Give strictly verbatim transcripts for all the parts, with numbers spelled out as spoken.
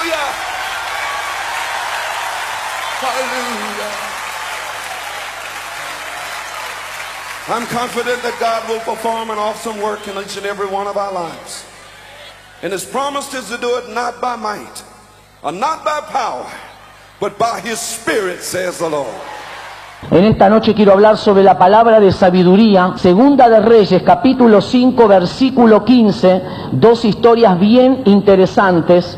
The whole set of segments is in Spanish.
Hallelujah. Hallelujah. I'm confident that God will perform an awesome work in each and every one of our lives. And His promise is to do it not by might, or not by power, but by His Spirit, says the Lord. En esta noche quiero hablar sobre la palabra de sabiduría, Segunda de Reyes, capítulo cinco, versículo quince, dos historias bien interesantes.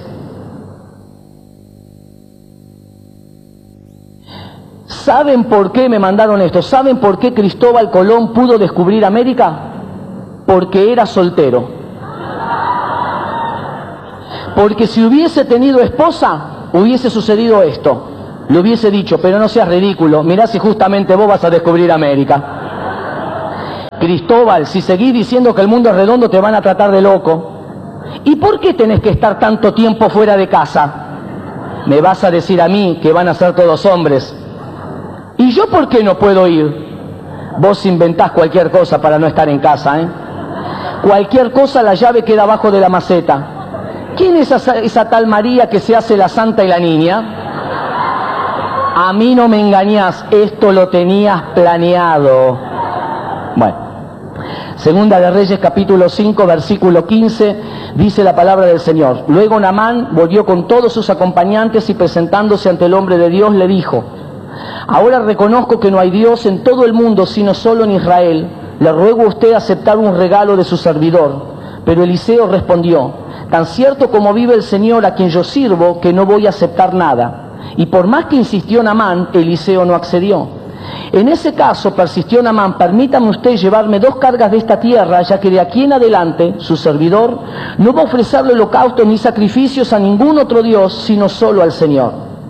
¿Saben por qué me mandaron esto? ¿Saben por qué Cristóbal Colón pudo descubrir América? Porque era soltero. Porque si hubiese tenido esposa, hubiese sucedido esto. Le hubiese dicho, pero no seas ridículo, mirá si justamente vos vas a descubrir América. Cristóbal, si seguís diciendo que el mundo es redondo, te van a tratar de loco. ¿Y por qué tenés que estar tanto tiempo fuera de casa? Me vas a decir a mí que van a ser todos hombres. ¿Y yo por qué no puedo ir? Vos inventás cualquier cosa para no estar en casa, ¿eh? Cualquier cosa, la llave queda abajo de la maceta. ¿Quién es esa, esa tal María que se hace la santa y la niña? A mí no me engañás, esto lo tenías planeado. Bueno, Segunda de Reyes capítulo cinco, versículo quince, dice la palabra del Señor. Luego Naamán volvió con todos sus acompañantes y presentándose ante el hombre de Dios le dijo: ahora reconozco que no hay Dios en todo el mundo sino solo en Israel. Le ruego a usted aceptar un regalo de su servidor. Pero Eliseo respondió: tan cierto como vive el Señor a quien yo sirvo, que no voy a aceptar nada. Y por más que insistió Naamán, Eliseo no accedió. En ese caso persistió Naamán: permítame usted llevarme dos cargas de esta tierra, ya que de aquí en adelante su servidor no va a ofrecerle holocaustos ni sacrificios a ningún otro Dios, sino solo al Señor.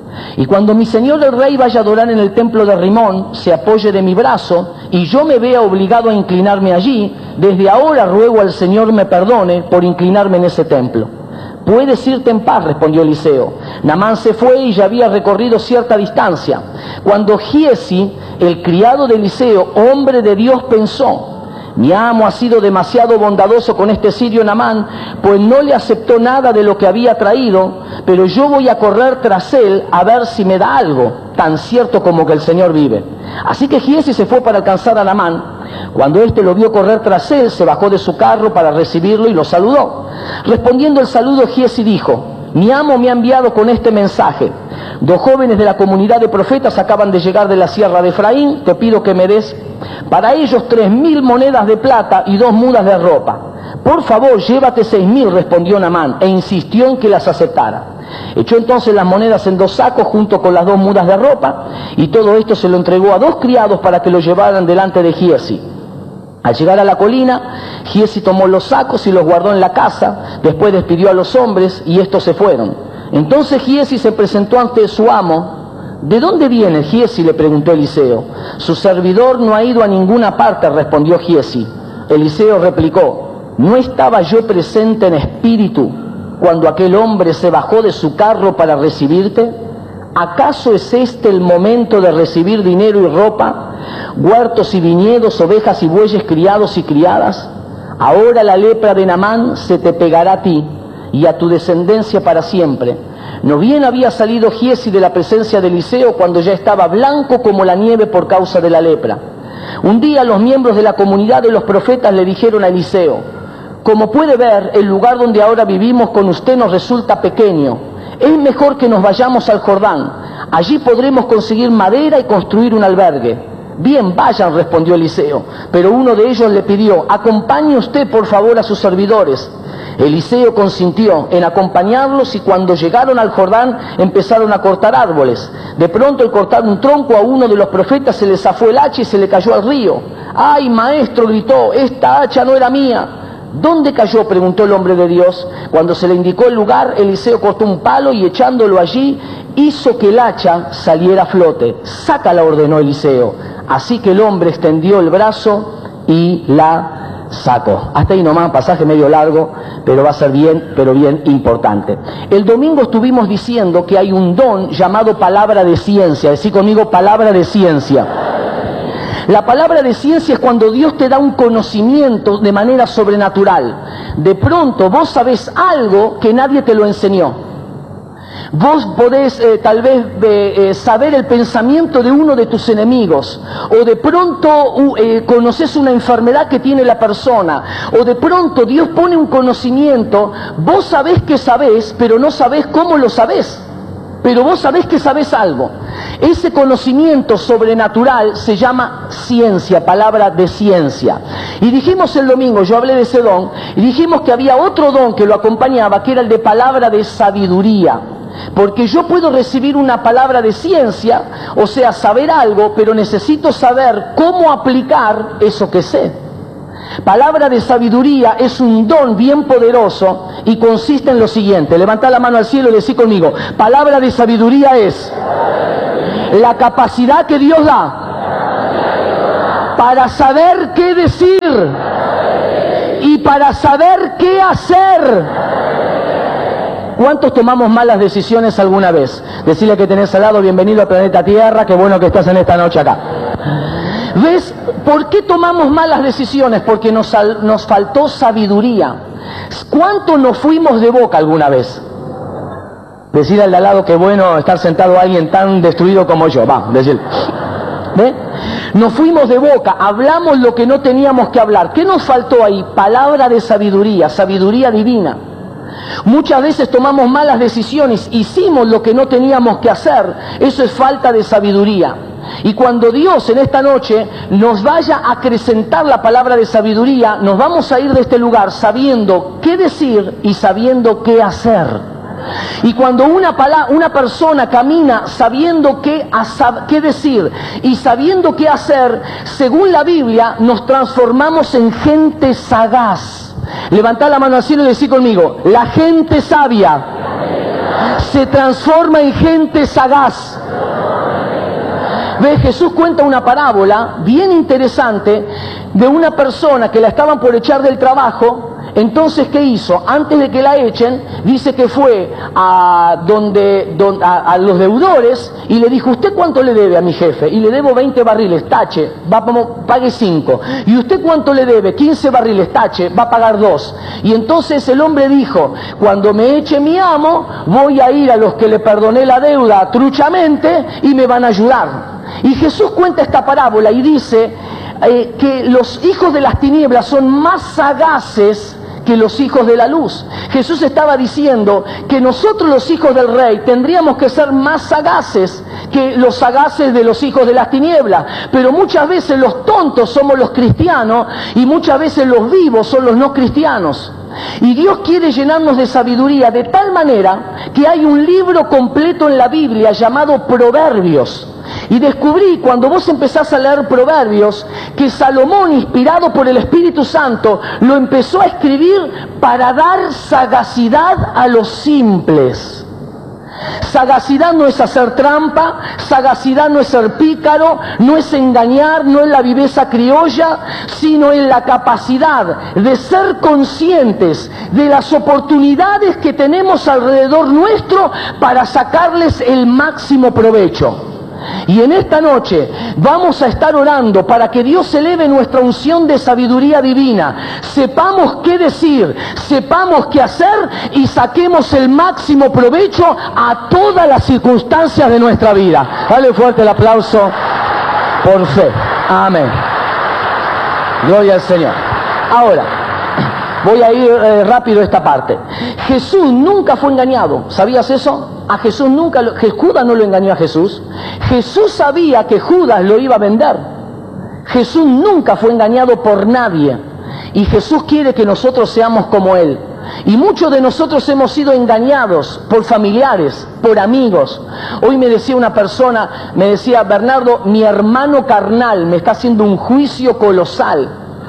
Y cuando mi señor el rey vaya a adorar en el templo de Rimón, se apoye de mi brazo, y yo me vea obligado a inclinarme allí, desde ahora ruego al Señor me perdone por inclinarme en ese templo. Puedes irte en paz, respondió Eliseo. Naamán se fue y ya había recorrido cierta distancia. Cuando Giesi, el criado de Eliseo, hombre de Dios, pensó: mi amo ha sido demasiado bondadoso con este sirio Naamán, pues no le aceptó nada de lo que había traído, pero yo voy a correr tras él a ver si me da algo, tan cierto como que el Señor vive. Así que Giesi se fue para alcanzar a Naamán. Cuando éste lo vio correr tras él, se bajó de su carro para recibirlo y lo saludó. Respondiendo el saludo, Giesi dijo: mi amo me ha enviado con este mensaje. Dos jóvenes de la comunidad de profetas acaban de llegar de la sierra de Efraín. Te pido que me des para ellos tres mil monedas de plata y dos mudas de ropa. Por favor, llévate seis mil, respondió Naamán, e insistió en que las aceptara. Echó entonces las monedas en dos sacos junto con las dos mudas de ropa, y todo esto se lo entregó a dos criados para que lo llevaran delante de Giesi. Al llegar a la colina, Giesi tomó los sacos y los guardó en la casa. Después despidió a los hombres y estos se fueron. Entonces Giesi se presentó ante su amo. ¿De dónde viene Giesi?, le preguntó Eliseo. Su servidor no ha ido a ninguna parte, respondió Giesi. Eliseo replicó: ¿no estaba yo presente en espíritu cuando aquel hombre se bajó de su carro para recibirte? ¿Acaso es este el momento de recibir dinero y ropa, huertos y viñedos, ovejas y bueyes criados y criadas? Ahora la lepra de Naamán se te pegará a ti y a tu descendencia para siempre. No bien había salido Giesi de la presencia de Eliseo cuando ya estaba blanco como la nieve por causa de la lepra. Un día los miembros de la comunidad de los profetas le dijeron a Eliseo: como puede ver, el lugar donde ahora vivimos con usted nos resulta pequeño. Es mejor que nos vayamos al Jordán. Allí podremos conseguir madera y construir un albergue. Bien, vayan, respondió Eliseo. Pero uno de ellos le pidió: acompañe usted por favor a sus servidores. Eliseo consintió en acompañarlos, y cuando llegaron al Jordán empezaron a cortar árboles. De pronto, al cortar un tronco, a uno de los profetas se le zafó el hacha y se le cayó al río. ¡Ay, maestro!, gritó, esta hacha no era mía. ¿Dónde cayó?, preguntó el hombre de Dios. Cuando se le indicó el lugar, Eliseo cortó un palo y echándolo allí, hizo que el hacha saliera a flote. Sácala, ordenó Eliseo. Así que el hombre extendió el brazo y la sacó. Hasta ahí nomás, pasaje medio largo, pero va a ser bien, pero bien importante. El domingo estuvimos diciendo que hay un don llamado palabra de ciencia. Decí conmigo, palabra de ciencia. La palabra de ciencia es cuando Dios te da un conocimiento de manera sobrenatural. De pronto vos sabés algo que nadie te lo enseñó. Vos podés eh, tal vez eh, eh, saber el pensamiento de uno de tus enemigos, o de pronto uh, eh, conoces una enfermedad que tiene la persona, o de pronto Dios pone un conocimiento, vos sabés que sabés, pero no sabés cómo lo sabés, pero vos sabés que sabés algo. Ese conocimiento sobrenatural se llama ciencia, palabra de ciencia. Y dijimos el domingo, yo hablé de ese don, y dijimos que había otro don que lo acompañaba, que era el de palabra de sabiduría. Porque yo puedo recibir una palabra de ciencia, o sea, saber algo, pero necesito saber cómo aplicar eso que sé. Palabra de sabiduría es un don bien poderoso y consiste en lo siguiente. Levantá la mano al cielo y decí conmigo: palabra de sabiduría es la capacidad que Dios da para saber qué decir y para saber qué hacer. ¿Cuántos tomamos malas decisiones alguna vez? Decirle que tenés al lado: bienvenido al planeta Tierra, qué bueno que estás en esta noche acá. ¿Ves? ¿Por qué tomamos malas decisiones? Porque nos, nos faltó sabiduría. ¿Cuánto nos fuimos de boca alguna vez? Decir al de al lado que bueno estar sentado alguien tan destruido como yo. Va, decir. ¿Ve? Nos fuimos de boca, hablamos lo que no teníamos que hablar. ¿Qué nos faltó ahí? Palabra de sabiduría, sabiduría divina. Muchas veces tomamos malas decisiones, hicimos lo que no teníamos que hacer. Eso es falta de sabiduría. Y cuando Dios en esta noche nos vaya a acrecentar la palabra de sabiduría, nos vamos a ir de este lugar sabiendo qué decir y sabiendo qué hacer. Y cuando una, una persona camina sabiendo qué, qué decir y sabiendo qué hacer, según la Biblia, nos transformamos en gente sagaz. Levantá la mano al cielo y decí conmigo: la gente sabia se transforma en gente sagaz. ¿Ves? Jesús cuenta una parábola bien interesante de una persona que la estaban por echar del trabajo. Entonces, ¿qué hizo? Antes de que la echen, dice que fue a, donde, donde, a, a los deudores y le dijo: ¿usted cuánto le debe a mi jefe? Y le debo veinte barriles, tache, va, pague cinco. ¿Y usted cuánto le debe? quince barriles, tache, va a pagar dos. Y entonces el hombre dijo: cuando me eche mi amo, voy a ir a los que le perdoné la deuda truchamente y me van a ayudar. Y Jesús cuenta esta parábola y dice eh, que los hijos de las tinieblas son más sagaces que los hijos de la luz. Jesús estaba diciendo que nosotros, los hijos del rey, tendríamos que ser más sagaces que los sagaces de los hijos de las tinieblas. Pero muchas veces los tontos somos los cristianos y muchas veces los vivos son los no cristianos. Y Dios quiere llenarnos de sabiduría de tal manera que hay un libro completo en la Biblia llamado Proverbios. Y descubrí, cuando vos empezás a leer Proverbios, que Salomón, inspirado por el Espíritu Santo, lo empezó a escribir para dar sagacidad a los simples. Sagacidad no es hacer trampa, sagacidad no es ser pícaro, no es engañar, no es la viveza criolla, sino en la capacidad de ser conscientes de las oportunidades que tenemos alrededor nuestro para sacarles el máximo provecho. Y en esta noche vamos a estar orando para que Dios eleve nuestra unción de sabiduría divina. Sepamos qué decir, sepamos qué hacer y saquemos el máximo provecho a todas las circunstancias de nuestra vida. Dale fuerte el aplauso por fe. Amén. Gloria al Señor. Ahora, voy a ir eh, rápido a esta parte. Jesús nunca fue engañado. ¿Sabías eso? A Jesús nunca, lo, Judas no lo engañó a Jesús. Jesús sabía que Judas lo iba a vender. Jesús nunca fue engañado por nadie. Y Jesús quiere que nosotros seamos como Él. Y muchos de nosotros hemos sido engañados por familiares, por amigos. Hoy me decía una persona, me decía: Bernardo, mi hermano carnal me está haciendo un juicio colosal.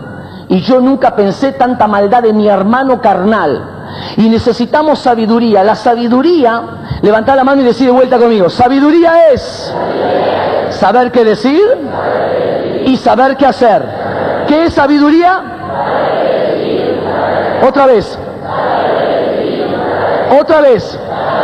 Y yo nunca pensé tanta maldad de mi hermano carnal. Y necesitamos sabiduría. La sabiduría, levantá la mano y decir de vuelta conmigo: sabiduría es saber qué decir y saber qué hacer. ¿Qué es sabiduría? Otra vez. Otra vez.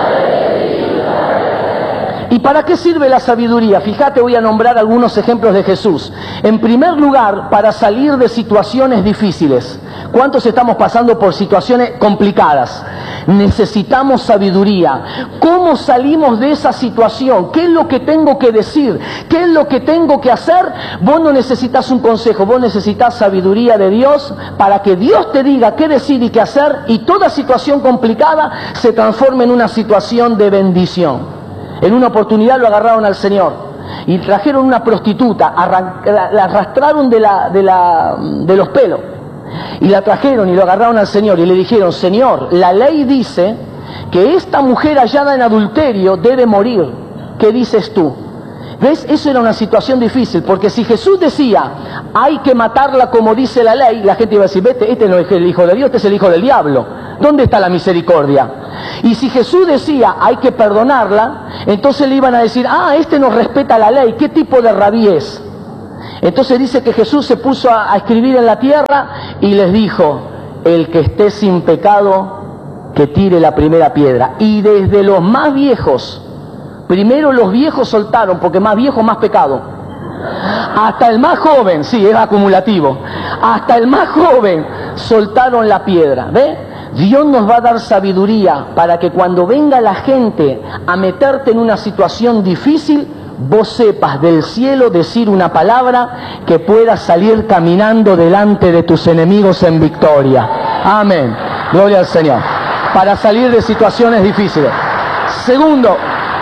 ¿Y para qué sirve la sabiduría? Fíjate, voy a nombrar algunos ejemplos de Jesús. En primer lugar, para salir de situaciones difíciles. ¿Cuántos estamos pasando por situaciones complicadas? necesitamos sabiduría. ¿Cómo salimos de esa situación? ¿Qué es lo que tengo que decir? ¿Qué es lo que tengo que hacer? Vos no necesitas un consejo, vos necesitas sabiduría de Dios para que Dios te diga qué decir y qué hacer, y toda situación complicada se transforme en una situación de bendición. En una oportunidad lo agarraron al Señor y trajeron una prostituta, la arrastraron de, la, de, la, de los pelos y la trajeron y lo agarraron al Señor y le dijeron: Señor, la ley dice que esta mujer hallada en adulterio debe morir. ¿Qué dices tú? ¿Ves? Eso era una situación difícil, porque si Jesús decía hay que matarla como dice la ley, la gente iba a decir: vete, este no es el Hijo de Dios, este es el Hijo del Diablo. ¿Dónde está la misericordia? Y si Jesús decía hay que perdonarla, entonces le iban a decir: ah, este no respeta la ley, ¿qué tipo de rabí es? Entonces dice que Jesús se puso a, a escribir en la tierra y les dijo: el que esté sin pecado, que tire la primera piedra. Y desde los más viejos, primero los viejos soltaron, porque más viejo más pecado, hasta el más joven, sí, es acumulativo, hasta el más joven soltaron la piedra. ¿Ve? Dios nos va a dar sabiduría para que cuando venga la gente a meterte en una situación difícil, vos sepas del cielo decir una palabra que pueda salir caminando delante de tus enemigos en victoria. Amén. Gloria al Señor. Para salir de situaciones difíciles. Segundo,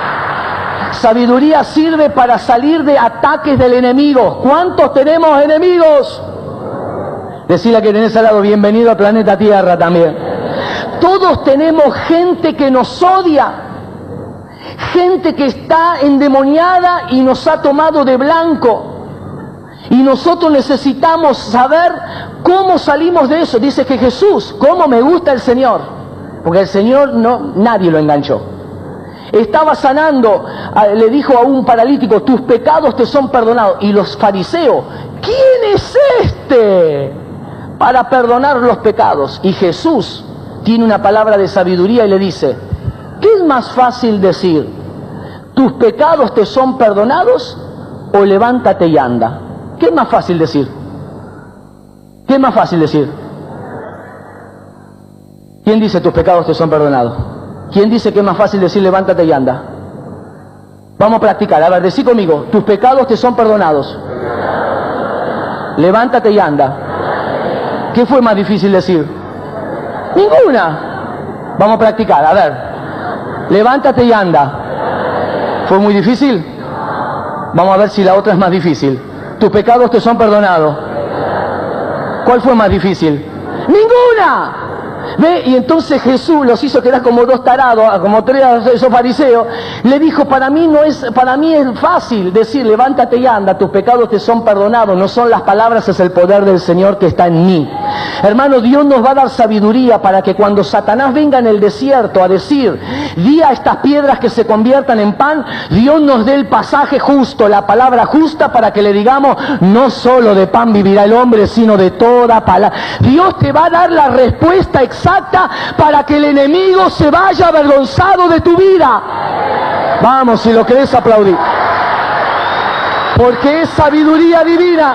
sabiduría sirve para salir de ataques del enemigo. ¿Cuántos tenemos enemigos? Decirle a que tenés al lado: bienvenido al planeta Tierra también. Todos tenemos gente que nos odia, gente que está endemoniada y nos ha tomado de blanco. Y nosotros necesitamos saber cómo salimos de eso. Dice que Jesús, cómo me gusta el Señor, porque el Señor no, nadie lo enganchó. Estaba sanando, le dijo a un paralítico: tus pecados te son perdonados. Y los fariseos: ¿quién es este para perdonar los pecados? Y Jesús tiene una palabra de sabiduría y le dice: ¿qué es más fácil decir? ¿Tus pecados te son perdonados? ¿O levántate y anda? ¿Qué es más fácil decir? ¿Qué es más fácil decir? ¿Quién dice tus pecados te son perdonados? ¿Quién dice que es más fácil decir levántate y anda? Vamos a practicar. A ver, decí conmigo: tus pecados te son perdonados. Levántate y anda. ¿Qué fue más difícil decir? Ninguna. Vamos a practicar. A ver, levántate y anda. ¿Fue muy difícil? Vamos a ver si la otra es más difícil. Tus pecados te son perdonados. ¿Cuál fue más difícil? ¡Ninguna! ¿Ve? Y entonces Jesús los hizo quedar como dos tarados, como tres esos fariseos. Le dijo: para mí no es, para mí es fácil decir levántate y anda, tus pecados te son perdonados. No son las palabras, es el poder del Señor que está en mí. Hermano, Dios nos va a dar sabiduría para que cuando Satanás venga en el desierto a decir: di a estas piedras que se conviertan en pan, Dios nos dé el pasaje justo, la palabra justa, para que le digamos: no solo de pan vivirá el hombre, sino de toda palabra. Dios te va a dar la respuesta exacta para que el enemigo se vaya avergonzado de tu vida. Vamos, si lo querés aplaudir, porque es sabiduría divina.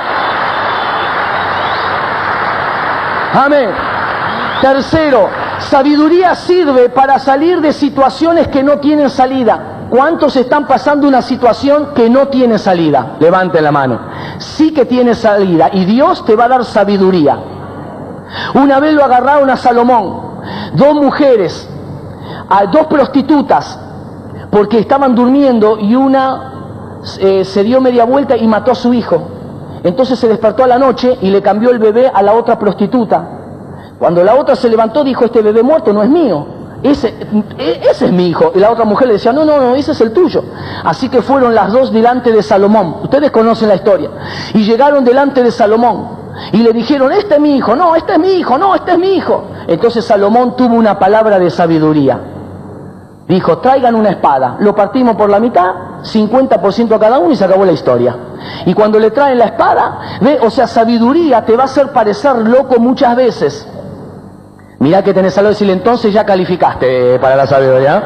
Amén. Tercero, sabiduría sirve para salir de situaciones que no tienen salida. ¿Cuántos están pasando una situación que no tiene salida? Levanten la mano. Sí que tiene salida, y Dios te va a dar sabiduría. Una vez lo agarraron a Salomón, dos mujeres, a dos prostitutas, porque estaban durmiendo y una eh, se dio media vuelta y mató a su hijo. Entonces se despertó a la noche y le cambió el bebé a la otra prostituta. Cuando la otra se levantó, dijo: este bebé muerto no es mío, ese, ese es mi hijo. Y la otra mujer le decía: no, no, no, ese es el tuyo. Así que fueron las dos delante de Salomón. Ustedes conocen la historia. Y llegaron delante de Salomón y le dijeron: este es mi hijo, no, este es mi hijo, no, este es mi hijo. Entonces Salomón tuvo una palabra de sabiduría. Dijo: traigan una espada, lo partimos por la mitad, cincuenta por ciento a cada uno, y se acabó la historia. Y cuando le traen la espada, ve, o sea, sabiduría te va a hacer parecer loco muchas veces. Mirá que tenés algo de decirle: entonces ya calificaste para la sabiduría.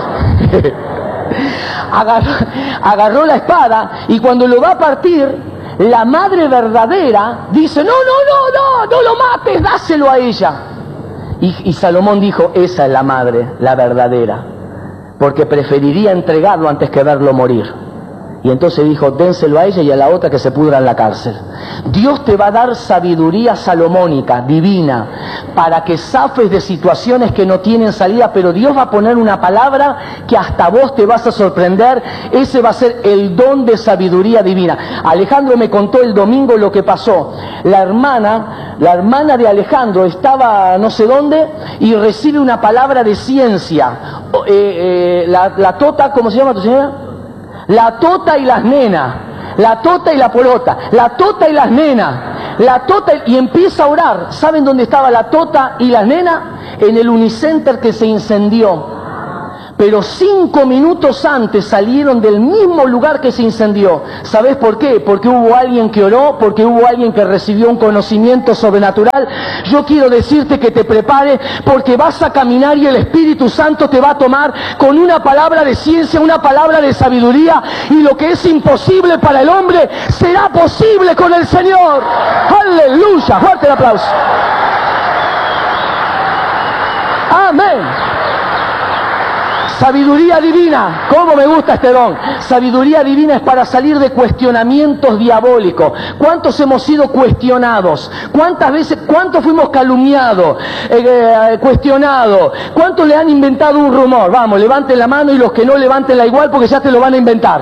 agarró, agarró la espada, y cuando lo va a partir, la madre verdadera dice: no, no, no, no, no lo mates, dáselo a ella. Y, y Salomón dijo, esa es la madre, la verdadera, porque preferiría entregarlo antes que verlo morir. Y entonces dijo, dénselo a ella y a la otra que se pudra en la cárcel. Dios te va a dar sabiduría salomónica, divina, para que zafes de situaciones que no tienen salida, pero Dios va a poner una palabra que hasta vos te vas a sorprender. Ese va a ser el don de sabiduría divina. Alejandro me contó el domingo lo que pasó. La hermana, la hermana de Alejandro estaba no sé dónde y recibe una palabra de ciencia. Eh, eh, la, la tota, ¿cómo se llama tu señora? La tota y las nenas, la tota y la polota, la tota y las nenas, la tota y, y empieza a orar. ¿Saben dónde estaba la tota y las nenas? En el Unicenter que se incendió. Pero cinco minutos antes salieron del mismo lugar que se incendió. ¿Sabés por qué? Porque hubo alguien que oró, porque hubo alguien que recibió un conocimiento sobrenatural. Yo quiero decirte que te prepare, porque vas a caminar y el Espíritu Santo te va a tomar con una palabra de ciencia, una palabra de sabiduría, y lo que es imposible para el hombre será posible con el Señor. ¡Aleluya! Fuerte el aplauso. Amén. Sabiduría divina, ¿cómo me gusta este don? Sabiduría divina es para salir de cuestionamientos diabólicos. ¿Cuántos hemos sido cuestionados? ¿Cuántas veces, cuántos fuimos calumniados, eh, eh, cuestionados? ¿Cuántos le han inventado un rumor? Vamos, levanten la mano y los que no levanten la igual porque ya te lo van a inventar.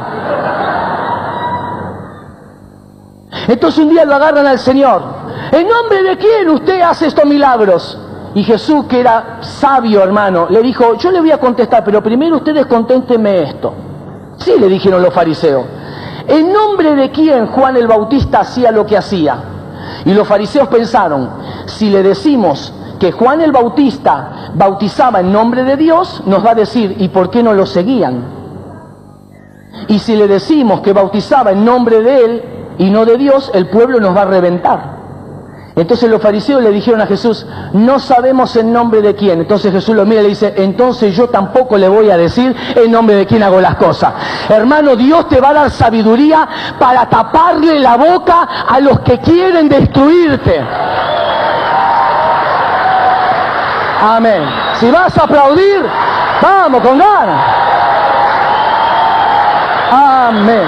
Entonces un día lo agarran al Señor. ¿En nombre de quién usted hace estos milagros? Y Jesús, que era sabio, hermano, le dijo, yo le voy a contestar, pero primero ustedes conténtenme esto. Sí, le dijeron los fariseos. ¿En nombre de quién Juan el Bautista hacía lo que hacía? Y los fariseos pensaron, si le decimos que Juan el Bautista bautizaba en nombre de Dios, nos va a decir, ¿y por qué no lo seguían? Y si le decimos que bautizaba en nombre de él y no de Dios, el pueblo nos va a reventar. Entonces los fariseos le dijeron a Jesús, no sabemos en nombre de quién. Entonces Jesús lo mira y le dice, entonces yo tampoco le voy a decir en nombre de quién hago las cosas. Hermano, Dios te va a dar sabiduría para taparle la boca a los que quieren destruirte. Amén. Si vas a aplaudir, vamos con ganas. Amén.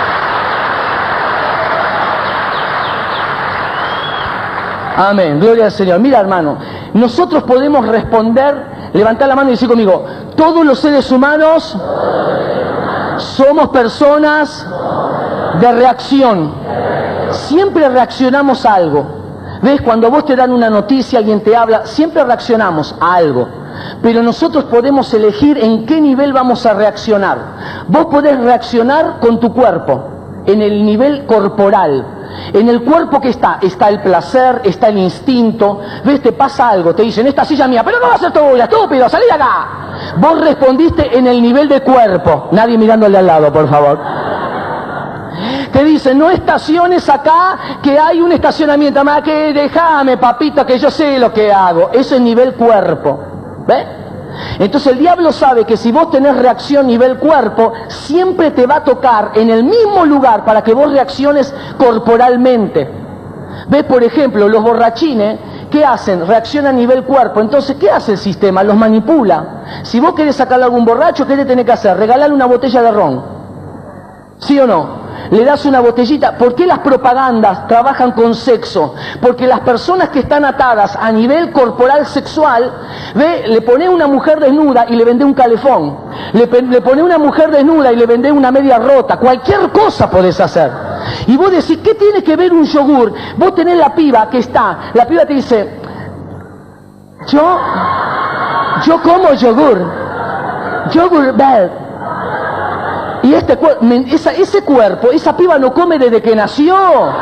Amén, gloria al Señor. Mira, hermano, nosotros podemos responder, levantar la mano y decir conmigo, todos los seres humanos somos personas de reacción. Siempre reaccionamos a algo. ¿Ves? Cuando vos te dan una noticia, alguien te habla, siempre reaccionamos a algo. Pero nosotros podemos elegir en qué nivel vamos a reaccionar. Vos podés reaccionar con tu cuerpo, en el nivel corporal. En el cuerpo que está, está el placer, está el instinto. ¿Ves? Te pasa algo, te dicen, esta silla es mía, pero no va a ser tuya, estúpido, salí de acá. Vos respondiste en el nivel de cuerpo. Nadie mirándole al lado, por favor. Te dicen, no estaciones acá, que hay un estacionamiento. Más que déjame, papito, que yo sé lo que hago. Eso es nivel cuerpo. ¿Ves? Entonces el diablo sabe que si vos tenés reacción nivel cuerpo, siempre te va a tocar en el mismo lugar para que vos reacciones corporalmente. ¿Ves? Por ejemplo, los borrachines, ¿qué hacen? Reaccionan a nivel cuerpo. Entonces, ¿qué hace el sistema? Los manipula. Si vos querés sacarle a algún borracho, ¿qué le tenés que hacer? Regalarle una botella de ron. ¿Sí o no? Le das una botellita. ¿Por qué las propagandas trabajan con sexo? Porque las personas que están atadas a nivel corporal sexual, ve, le pone una mujer desnuda y le vende un calefón. Le, le pone una mujer desnuda y le vende una media rota. Cualquier cosa podés hacer. Y vos decís, ¿qué tiene que ver un yogur? Vos tenés la piba que está, la piba te dice, yo, yo como yogur. Yogur bed. Y este esa, ese cuerpo, esa piba no come desde que nació.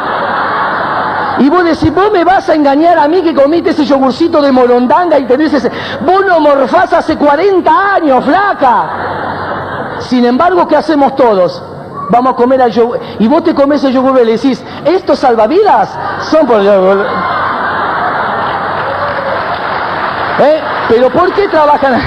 Y vos decís, vos me vas a engañar a mí que comiste ese yogurcito de morondanga y tenés ese... Vos no morfás hace cuarenta años, flaca. Sin embargo, ¿qué hacemos todos? Vamos a comer al yogur. Y vos te comes el yogur y le decís, ¿estos salvavidas? Son por yogur. ¿Eh? ¿Pero por qué trabajan...?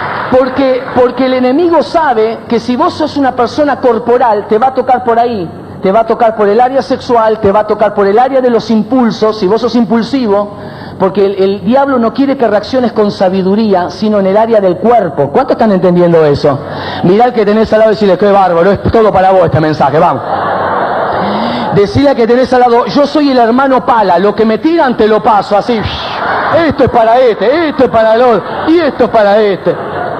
Porque, porque el enemigo sabe que si vos sos una persona corporal, te va a tocar por ahí. te va a tocar por el área sexual, te va a tocar por el área de los impulsos, si vos sos impulsivo, porque el, el diablo no quiere que reacciones con sabiduría, sino en el área del cuerpo. ¿Cuántos están entendiendo eso? Mirá al que tenés al lado y decirle, qué bárbaro, es todo para vos este mensaje, vamos. Decirle al que tenés al lado, yo soy el hermano pala, lo que me tiran te lo paso, así. Esto es para este, esto es para el otro, y esto es para este.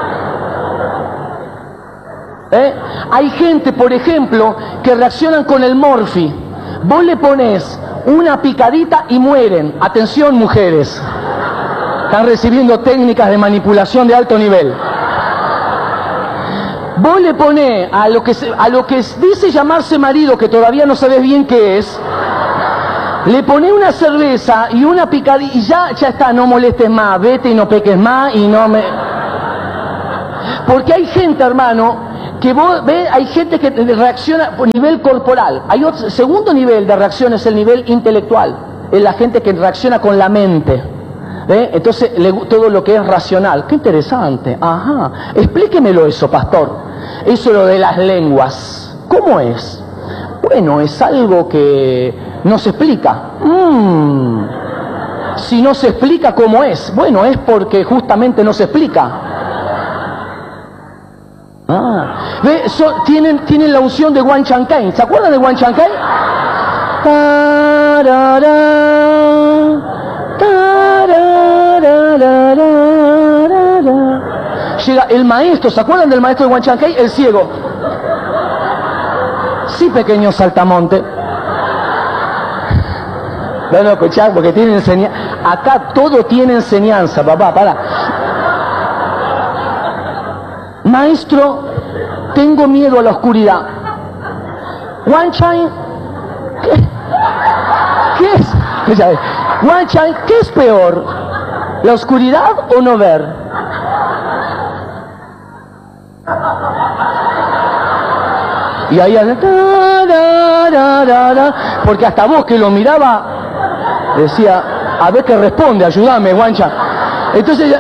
¿Eh? Hay gente, por ejemplo, que reaccionan con el morfi. Vos le ponés una picadita y mueren. Atención, mujeres. Están recibiendo técnicas de manipulación de alto nivel. Vos le ponés a lo que se, a lo que dice llamarse marido, que todavía no sabés bien qué es, le ponés una cerveza y una picadita y ya, ya está, no molestes más, vete y no peques más y no me... Porque hay gente, hermano, que vos ves, hay gente que reacciona por nivel corporal. Hay otro, segundo nivel de reacción es el nivel intelectual. Es la gente que reacciona con la mente. ¿Ve? Entonces, le, todo lo que es racional. Qué interesante. Ajá. Explíquemelo eso, pastor. Eso lo de las lenguas. ¿Cómo es? Bueno, es algo que no se explica. Mm. Si no se explica cómo es, bueno, es porque justamente no se explica. Ah, ¿ve? So, tienen, tienen la unción de Wan Chan Kane. ¿Se acuerdan de Wan Chan Kane? Llega el maestro, ¿se acuerdan del maestro de Wan Chan Kane? El ciego. Sí, pequeño saltamonte. No, no, escuchá, porque tiene enseñanza. Acá todo tiene enseñanza, papá, para. Maestro, tengo miedo a la oscuridad. Wan Chan, ¿qué, ¿qué es? Wan Chan, ¿qué es peor? ¿La oscuridad o no ver? Y ahí, porque hasta vos que lo miraba, decía, a ver qué responde, ayúdame, Wan Chan. Entonces,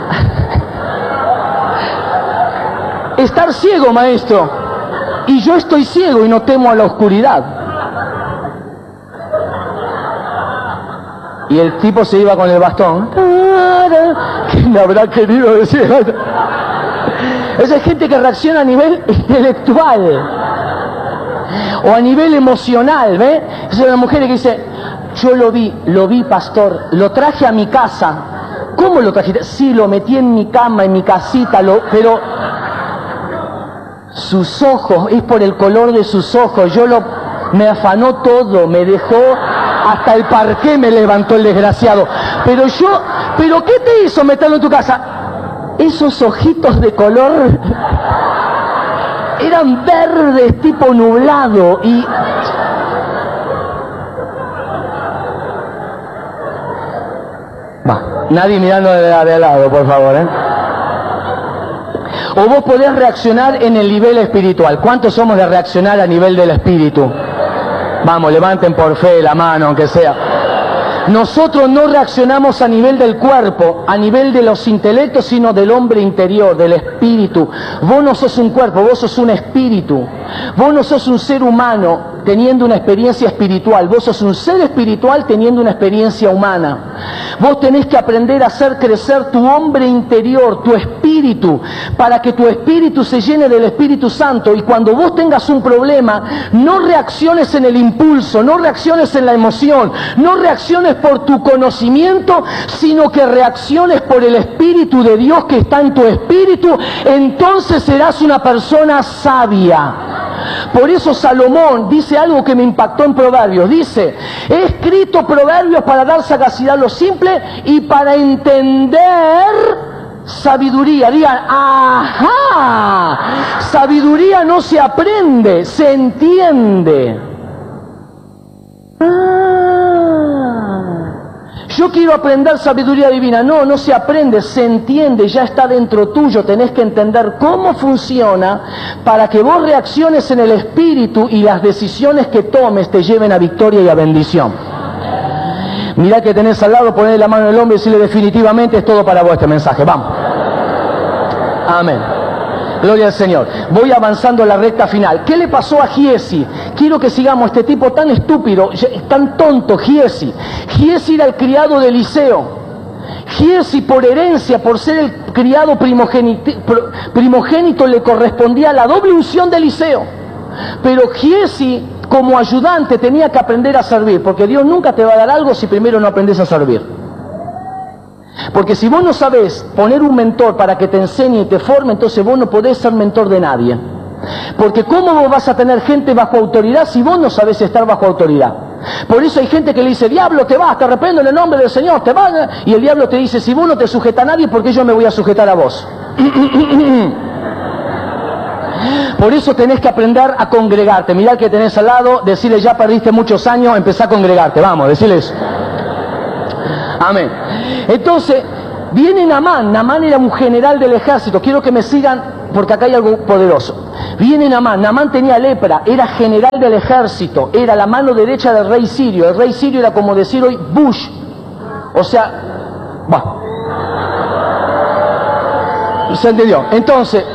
estar ciego, maestro, y yo estoy ciego y no temo a la oscuridad. Y el tipo se iba con el bastón. ¿Quién le habrá querido decir? Esa es gente que reacciona a nivel intelectual o a nivel emocional, ¿ve? Esa es una mujer que dice, yo lo vi, lo vi, pastor, lo traje a mi casa. ¿Cómo lo trajiste? Sí, lo metí en mi cama, en mi casita, lo, pero sus ojos, es por el color de sus ojos, yo lo, me afanó todo, me dejó, hasta el parqué me levantó el desgraciado. Pero yo, ¿pero qué te hizo meterlo en tu casa? Esos ojitos de color eran verdes, tipo nublado, y va, nadie mirando de, de al lado, por favor, ¿eh? O vos podés reaccionar en el nivel espiritual. ¿Cuántos somos de reaccionar a nivel del espíritu? Vamos, levanten por fe la mano, aunque sea. Nosotros no reaccionamos a nivel del cuerpo, a nivel de los intelectos, sino del hombre interior, del espíritu. Vos no sos un cuerpo, vos sos un espíritu. Vos no sos un ser humano teniendo una experiencia espiritual, vos sos un ser espiritual teniendo una experiencia humana. Vos tenés que aprender a hacer crecer tu hombre interior, tu espíritu, para que tu espíritu se llene del Espíritu Santo, y cuando vos tengas un problema, no reacciones en el impulso, no reacciones en la emoción, no reacciones por tu conocimiento, sino que reacciones por el Espíritu de Dios que está en tu espíritu. Entonces serás una persona sabia. Por eso Salomón dice algo que me impactó en Proverbios. Dice, he escrito proverbios para dar sagacidad a lo simple y para entender sabiduría. Digan, ajá, sabiduría no se aprende, se entiende. Yo quiero aprender sabiduría divina. No, no se aprende, se entiende, ya está dentro tuyo. Tenés que entender cómo funciona para que vos reacciones en el espíritu y las decisiones que tomes te lleven a victoria y a bendición. Mirá que tenés al lado, ponés la mano en el hombro y decirle definitivamente es todo para vos este mensaje. Vamos. Amén. Gloria al Señor. Voy avanzando a la recta final. ¿Qué le pasó a Giesi? Quiero que sigamos este tipo tan estúpido, tan tonto, Giesi. Giesi era el criado de Eliseo. Giesi, por herencia, por ser el criado primogénito, primogénito, le correspondía la doble unción de Eliseo. Pero Giesi, como ayudante, tenía que aprender a servir, porque Dios nunca te va a dar algo si primero no aprendes a servir. Porque si vos no sabés poner un mentor para que te enseñe y te forme, entonces vos no podés ser mentor de nadie. Porque ¿cómo vos vas a tener gente bajo autoridad si vos no sabés estar bajo autoridad? Por eso hay gente que le dice, diablo, te vas, te reprendo en el nombre del Señor, te vas. Y el diablo te dice, si vos no te sujeta a nadie, ¿por qué yo me voy a sujetar a vos? Por eso tenés que aprender a congregarte. Mirá al que tenés al lado, decirle, ya perdiste muchos años, empezá a congregarte. Vamos, decirle eso. Amén. Entonces, viene Naamán. Naamán era un general del ejército. Quiero que me sigan, porque acá hay algo poderoso. Viene Naamán. Naamán tenía lepra, era general del ejército, era la mano derecha del rey sirio. El rey sirio era como decir hoy Bush. O sea, bueno. ¿Se entendió? Entonces,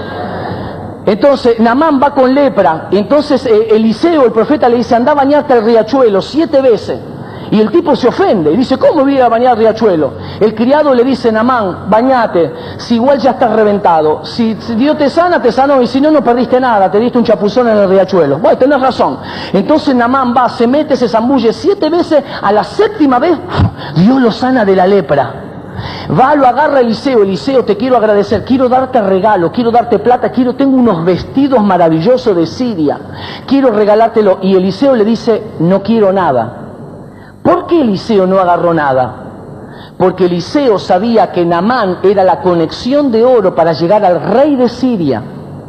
entonces Naamán va con lepra. Entonces eh, Eliseo, el profeta, le dice, anda a bañarte al riachuelo siete veces. Y el tipo se ofende y dice, ¿cómo voy a bañar al riachuelo? El criado le dice, Naamán, bañate, si igual ya estás reventado. Si, si Dios te sana, te sanó, y si no, no perdiste nada, te diste un chapuzón en el riachuelo. Bueno, tenés razón. Entonces Naamán va, se mete, se zambulle siete veces, a la séptima vez, Dios lo sana de la lepra. Va, lo agarra Eliseo, Eliseo, te quiero agradecer, quiero darte regalo, quiero darte plata, quiero, tengo unos vestidos maravillosos de Siria, quiero regalártelo. Y Eliseo le dice, no quiero nada. ¿Por qué Eliseo no agarró nada? Porque Eliseo sabía que Naamán era la conexión de oro para llegar al rey de Siria.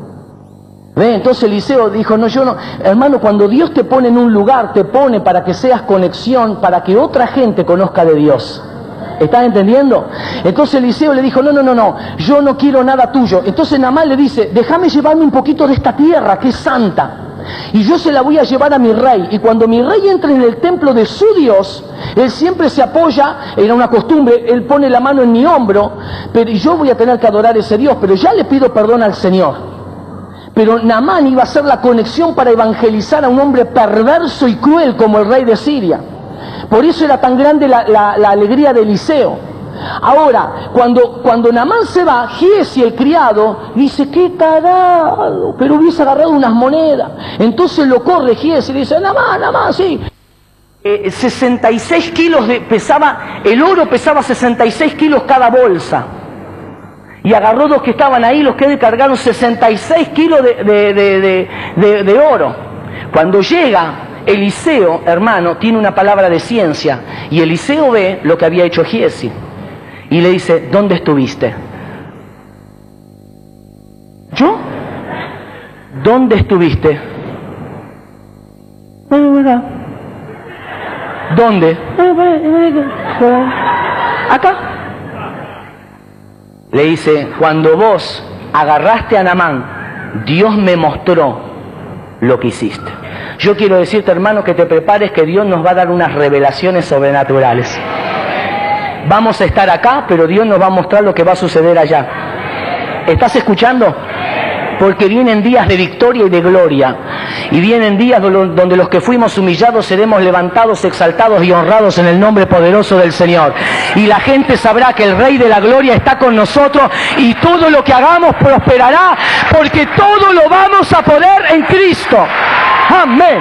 ¿Ve? Entonces Eliseo dijo, no, yo no, hermano, cuando Dios te pone en un lugar, te pone para que seas conexión, para que otra gente conozca de Dios. ¿Estás entendiendo? Entonces Eliseo le dijo, no, no, no, no, yo no quiero nada tuyo. Entonces Naamán le dice, déjame llevarme un poquito de esta tierra que es santa, y yo se la voy a llevar a mi rey. Y cuando mi rey entre en el templo de su Dios, él siempre se apoya, era una costumbre, él pone la mano en mi hombro, pero yo voy a tener que adorar a ese Dios, pero ya le pido perdón al Señor. Pero Naamán iba a ser la conexión para evangelizar a un hombre perverso y cruel como el rey de Siria. Por eso era tan grande la, la, la alegría de Eliseo. Ahora, cuando, cuando Naamán se va, Giesi, el criado, dice, qué carajo, pero hubiese agarrado unas monedas. Entonces lo corre Giesi y le dice, Naamán, Naamán, sí. Eh, sesenta y seis kilos de, pesaba, el oro pesaba sesenta y seis kilos cada bolsa. Y agarró dos que estaban ahí, los que cargaron sesenta y seis kilos de, de, de, de, de, de oro. Cuando llega Eliseo, hermano, tiene una palabra de ciencia, y Eliseo ve lo que había hecho Giesi. Y le dice, ¿dónde estuviste? ¿Yo? ¿Dónde estuviste? ¿Dónde? Acá. Le dice, cuando vos agarraste a Naamán, Dios me mostró lo que hiciste. Yo quiero decirte, hermano, que te prepares, que Dios nos va a dar unas revelaciones sobrenaturales. Vamos a estar acá, pero Dios nos va a mostrar lo que va a suceder allá. ¿Estás escuchando? Porque vienen días de victoria y de gloria. Y vienen días donde los que fuimos humillados seremos levantados, exaltados y honrados en el nombre poderoso del Señor. Y la gente sabrá que el Rey de la Gloria está con nosotros, y todo lo que hagamos prosperará, porque todo lo vamos a poder en Cristo. Amén.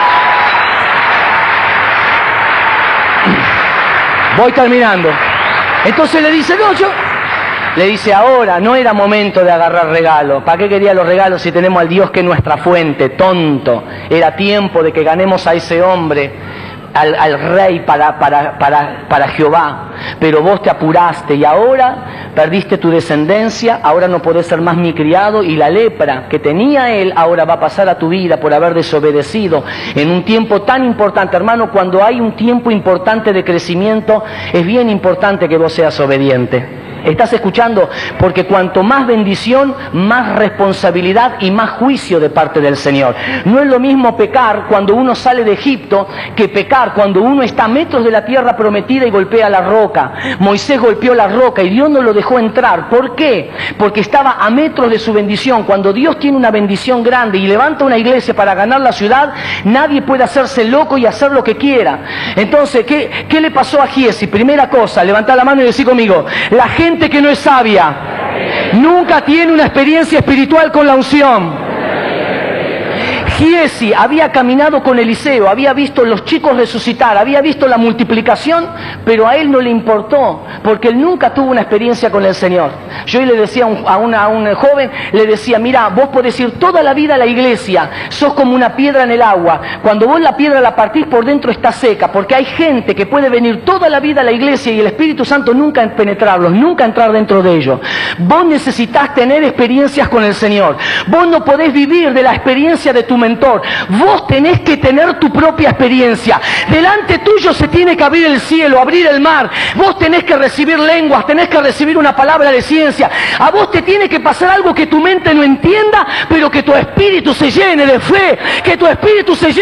Voy terminando. Entonces le dice, no, yo... Le dice, ahora no era momento de agarrar regalos. ¿Para qué quería los regalos si tenemos al Dios que es nuestra fuente? Tonto. Era tiempo de que ganemos a ese hombre, al, al rey para, para, para, para Jehová. Pero vos te apuraste y ahora perdiste tu descendencia, ahora no podés ser más mi criado, y la lepra que tenía él ahora va a pasar a tu vida por haber desobedecido en un tiempo tan importante. Hermano, cuando hay un tiempo importante de crecimiento, es bien importante que vos seas obediente. ¿Estás escuchando? Porque cuanto más bendición, más responsabilidad y más juicio de parte del Señor. No es lo mismo pecar cuando uno sale de Egipto que pecar cuando uno está a metros de la tierra prometida y golpea la roca. Moisés golpeó la roca y Dios no lo dejó entrar. ¿Por qué? Porque estaba a metros de su bendición. Cuando Dios tiene una bendición grande y levanta una iglesia para ganar la ciudad, nadie puede hacerse loco y hacer lo que quiera. Entonces, ¿qué, qué le pasó a Giesi? Primera cosa, levanta la mano y decí conmigo: la gente que no es sabia nunca tiene una experiencia espiritual con la unción. Giesi había caminado con Eliseo, había visto los chicos resucitar, había visto la multiplicación, pero a él no le importó, porque él nunca tuvo una experiencia con el Señor. Yo le decía a un, a una, a un joven, le decía: mira, vos podés ir toda la vida a la iglesia, sos como una piedra en el agua. Cuando vos la piedra la partís, por dentro está seca, porque hay gente que puede venir toda la vida a la iglesia y el Espíritu Santo nunca penetrarlos, nunca entrar dentro de ellos. Vos necesitas tener experiencias con el Señor. Vos no podés vivir de la experiencia de tu mentor. Vos tenés que tener tu propia experiencia. Delante tuyo se tiene que abrir el cielo, abrir el mar. Vos tenés que recibir lenguas, tenés que recibir una palabra de ciencia. A vos te tiene que pasar algo que tu mente no entienda, pero que tu espíritu se llene de fe, que tu espíritu se llene